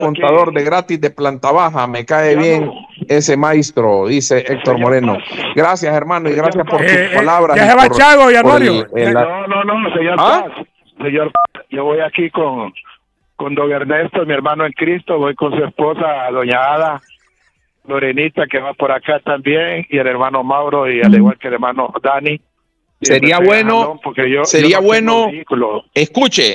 contador de gratis de planta baja. Me cae bien ese maestro, dice Héctor Moreno. Gracias, hermano, y gracias por tus palabras. Ya se va Chago y Anorio. No, señor Paz. Señor Paz, yo voy aquí con don Ernesto, mi hermano en Cristo. Voy con su esposa, doña Ada Lorenita, que va por acá también, y el hermano Mauro, y al igual que el hermano Dani. Sería bueno, escuche,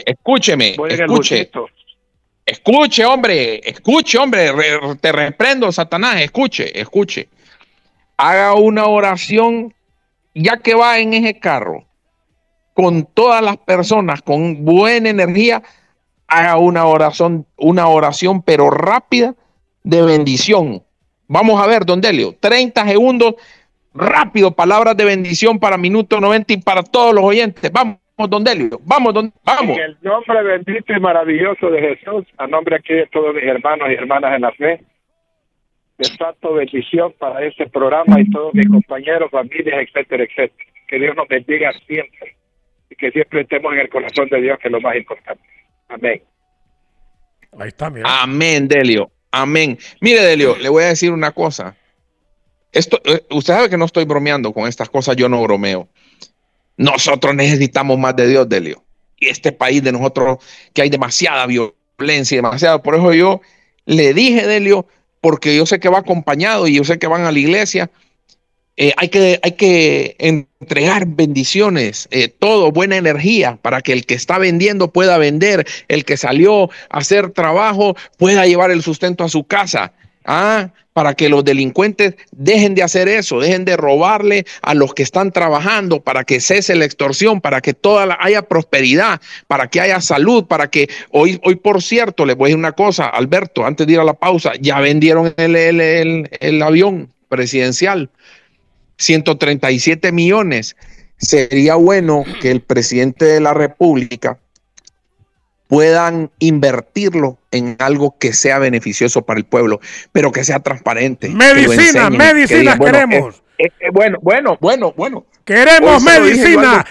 hombre, te reprendo, Satanás, escuche. Haga una oración, ya que va en ese carro, con todas las personas, con buena energía, haga una oración, pero rápida, de bendición. Vamos a ver, don Delio, 30 segundos, rápido, palabras de bendición para minuto 90 y para todos los oyentes. Vamos, don Delio, vamos. En el nombre bendito y maravilloso de Jesús, a nombre aquí de todos mis hermanos y hermanas en la fe, desato bendición para este programa y todos mis compañeros, familias, etcétera, etcétera. Que Dios nos bendiga siempre y que siempre estemos en el corazón de Dios, que es lo más importante. Amén. Ahí está, mira. Amén, Delio. Amén. Mire, Delio, le voy a decir una cosa. Usted sabe que no estoy bromeando con estas cosas, yo no bromeo. Nosotros necesitamos más de Dios, Delio. Y este país de nosotros, que hay demasiada violencia, por eso yo le dije, Delio, porque yo sé que va acompañado y yo sé que van a la iglesia. Hay que entregar bendiciones, todo, buena energía, para que el que está vendiendo pueda vender, el que salió a hacer trabajo pueda llevar el sustento a su casa. Para que los delincuentes dejen de hacer eso, dejen de robarle a los que están trabajando, para que cese la extorsión, para que haya prosperidad, para que haya salud, para que hoy por cierto, les voy a decir una cosa, Alberto, antes de ir a la pausa, ya vendieron el avión presidencial, 137 millones. Sería bueno que el presidente de la República puedan invertirlo en algo que sea beneficioso para el pueblo, pero que sea transparente. Medicina queremos. Bueno. Queremos medicina.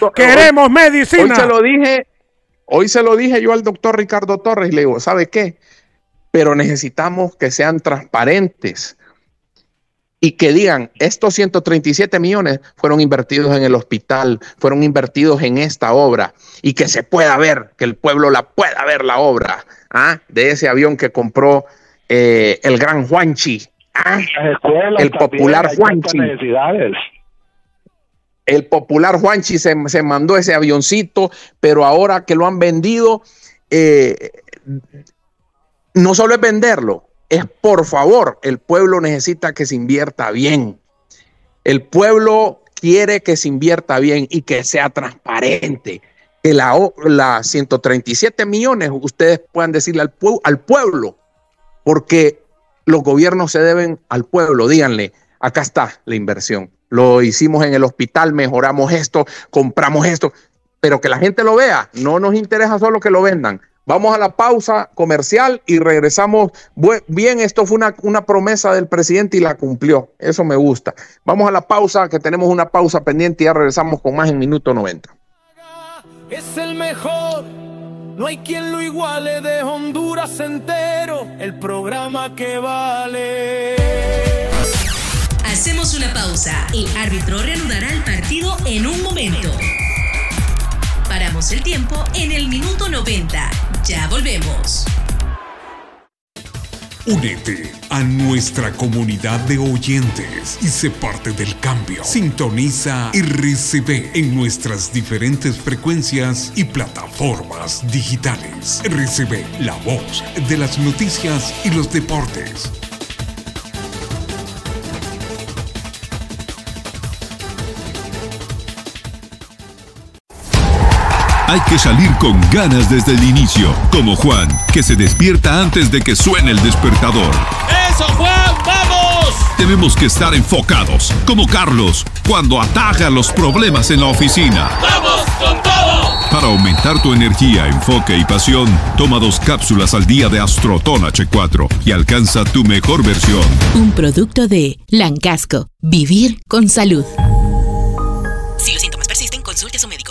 Hoy se lo dije yo al doctor Ricardo Torres, le digo, ¿sabe qué? Pero necesitamos que sean transparentes y que digan, estos 137 millones fueron invertidos en el hospital, fueron invertidos en esta obra, y que se pueda ver, que el pueblo pueda ver la obra de ese avión que compró el gran Juanchi, el popular Juanchi. El popular Juanchi se mandó ese avioncito, pero ahora que lo han vendido, no solo es venderlo, es por favor, el pueblo necesita que se invierta bien. El pueblo quiere que se invierta bien y que sea transparente. Que la 137 millones ustedes puedan decirle al pueblo, porque los gobiernos se deben al pueblo. Díganle, acá está la inversión. Lo hicimos en el hospital, mejoramos esto, compramos esto, pero que la gente lo vea. No nos interesa solo que lo vendan. Vamos a la pausa comercial y regresamos. Bien, esto fue una promesa del presidente y la cumplió. Eso me gusta. Vamos a la pausa, que tenemos una pausa pendiente, y ya regresamos con más en minuto 90. Es el mejor, no hay quien lo iguale, de Honduras entero, el programa que vale. Hacemos una pausa. El árbitro reanudará el partido en un momento. Paramos el tiempo en el minuto 90. Ya volvemos. Únete a nuestra comunidad de oyentes y sé parte del cambio. Sintoniza RCB en nuestras diferentes frecuencias y plataformas digitales. RCB, la voz de las noticias y los deportes. Hay que salir con ganas desde el inicio, como Juan, que se despierta antes de que suene el despertador. ¡Eso, Juan! ¡Vamos! Tenemos que estar enfocados, como Carlos, cuando ataja los problemas en la oficina. ¡Vamos con todo! Para aumentar tu energía, enfoque y pasión, toma 2 cápsulas al día de Astroton H4 y alcanza tu mejor versión. Un producto de Lancasco. Vivir con salud. Si los síntomas persisten, consulte a su médico.